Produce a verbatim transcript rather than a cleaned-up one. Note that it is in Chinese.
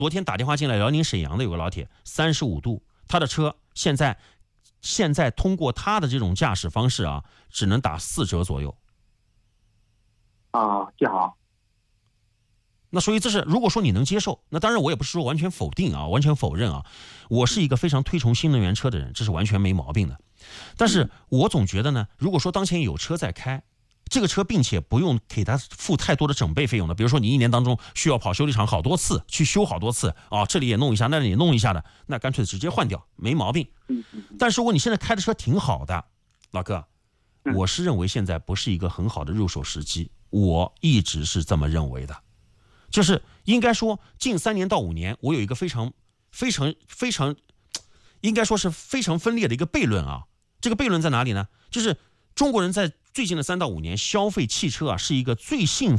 昨天打电话进来辽宁沈阳的有个老铁，三十五度，他的车现在现在通过他的这种驾驶方式啊，只能打四折左右。 啊，记好。 那所以这是，如果说你能接受，那当然我也不是说完全否定啊，完全否认啊，我是一个非常推崇新能源车的人，这是完全没毛病的。但是我总觉得呢，如果说当前有车在开，这个车并且不用给他付太多的整备费用的，比如说你一年当中需要跑修理厂好多次，去修好多次啊，这里也弄一下，那里也弄一下的，那干脆直接换掉，没毛病。但是如果你现在开的车挺好的，老哥，我是认为现在不是一个很好的入手时机，我一直是这么认为的。就是应该说近三年到五年，我有一个非常非常非常应该说是非常分裂的一个悖论啊。这个悖论在哪里呢？就是中国人在最近的三到五年消费汽车啊，是一个最幸福